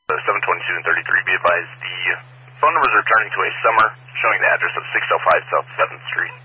722 and 33, be advised the phone numbers are returning to a summer, showing the address of 605 South 7th Street.